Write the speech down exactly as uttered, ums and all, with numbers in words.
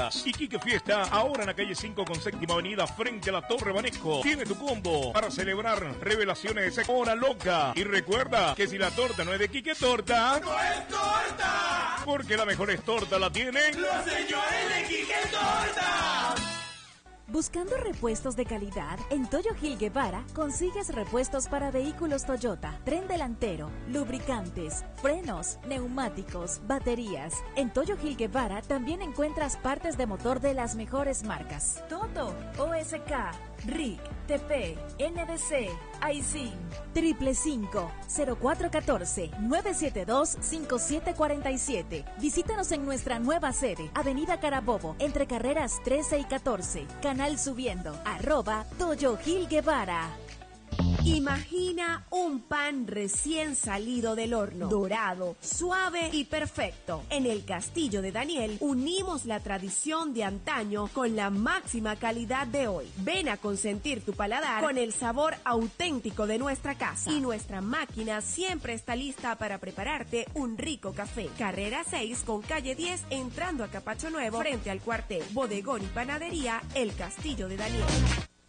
Iquique Fiesta, ahora en la calle cinco con séptima avenida frente a la Torre Banesco. Tiene tu combo para celebrar revelaciones de Hora Loca. Y recuerda que si la torta no es de Quique Torta, ¡no es torta! Porque la mejor torta la tienen los señores de Quique Torta. Buscando repuestos de calidad, en Toyo Gil Guevara consigues repuestos para vehículos Toyota, tren delantero, lubricantes, frenos, neumáticos, baterías. En Toyo Gil Guevara también encuentras partes de motor de las mejores marcas: Toto, O S K, R I C, T P, N D C, Aisin. Triple cinco, cero cuatro uno cuatro, nueve siete dos, cinco siete cuatro siete. Visítanos en nuestra nueva sede, Avenida Carabobo, entre carreras trece y catorce. Canal subiendo, arroba Toyo Gil Guevara. Imagina un pan recién salido del horno, dorado, suave y perfecto. En el Castillo de Daniel unimos la tradición de antaño con la máxima calidad de hoy. Ven a consentir tu paladar con el sabor auténtico de nuestra casa. Y nuestra máquina siempre está lista para prepararte un rico café. Carrera seis con calle diez, entrando a Capacho Nuevo, frente al cuartel. Bodegón y panadería El Castillo de Daniel.